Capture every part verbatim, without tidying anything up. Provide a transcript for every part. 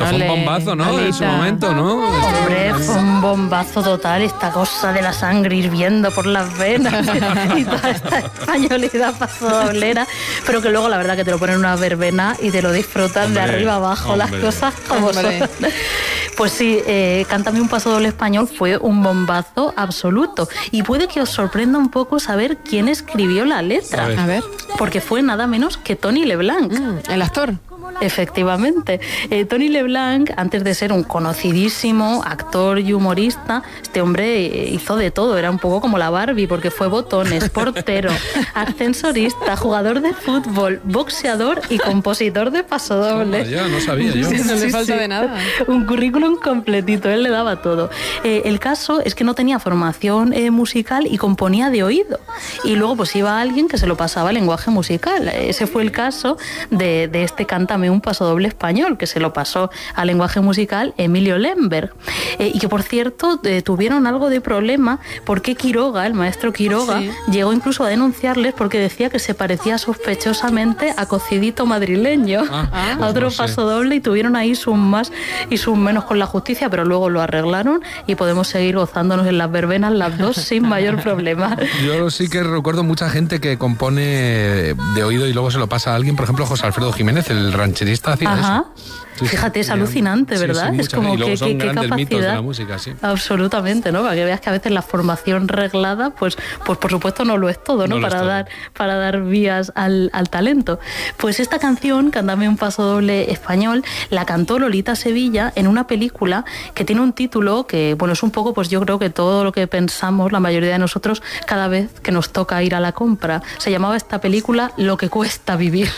fue un bombazo, ¿no? Alita. En su momento, ¿no? Hombre, fue un bombazo total, esta cosa de la sangre hirviendo por las venas y toda esta españolidad pasodoblera, pero que luego la verdad que te lo ponen en una verbena y te lo disfrutas hombre, de arriba abajo, hombre. Las cosas como son. Pues sí, eh, Cántame un pasodoble español fue un bombazo absoluto y puede que os sorprenda un poco saber quién escribió la letra. A ver. A ver. Porque fue nada menos que Tony Leblanc. Mm, el actor. Efectivamente. Eh, Tony Leblanc, antes de ser un conocidísimo actor y humorista, este hombre eh, hizo de todo, era un poco como la Barbie, porque fue botones, portero, ascensorista, jugador de fútbol, boxeador y compositor de pasodobles. Oh, ya, no sabía yo. Sí, no le sí, falta sí. de nada. Un currículum completito, él le daba todo. Eh, el caso es que no tenía formación eh, musical y componía de oído. Y luego pues iba alguien que se lo pasaba al lenguaje musical. Ese fue el caso de, de este Cántame un pasodoble español, que se lo pasó al lenguaje musical Emilio Lemberg. Eh, y que, por cierto, eh, tuvieron algo de problema porque Quiroga, el maestro Quiroga, sí. llegó incluso a denunciarles porque decía que se parecía sospechosamente a Cocidito madrileño, ah, a otro no sé. pasodoble, y tuvieron ahí sus más y sus menos con la justicia, pero luego lo arreglaron y podemos seguir gozándonos en las verbenas las dos sin mayor problema. Yo sí que recuerdo mucha gente que compone de oído y luego se lo pasa a alguien, por ejemplo, José Alfredo Jiménez, el rancherista, hacía Ajá. eso. Sí, Fíjate, es alucinante, ¿verdad? Sí, sí, es como que, son que, grandes qué mitos de capacidad. La música, sí. Absolutamente, ¿no? Para que veas que a veces la formación reglada, pues, pues por supuesto no lo es todo, ¿no? no para dar todo. Para dar vías al, al talento. Pues esta canción, Cántame un pasodoble español, la cantó Lolita Sevilla en una película que tiene un título que, bueno, es un poco, pues yo creo que todo lo que pensamos la mayoría de nosotros cada vez que nos toca ir a la compra. Se llamaba esta película Lo que cuesta vivir.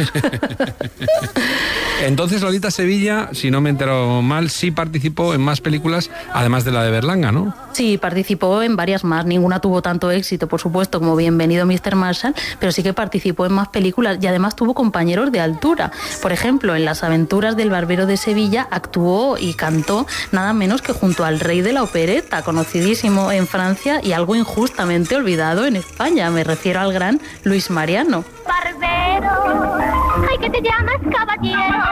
Entonces Lolita Sevilla, si no me entero mal, sí participó en más películas, además de la de Berlanga, ¿no? Sí, participó en varias más. Ninguna tuvo tanto éxito, por supuesto, como Bienvenido mister Marshall, pero sí que participó en más películas y además tuvo compañeros de altura. Por ejemplo, en Las aventuras del barbero de Sevilla actuó y cantó nada menos que junto al rey de la opereta, conocidísimo en Francia y algo injustamente olvidado en España. Me refiero al gran Luis Mariano. Barbero, ay, que te llamas caballero.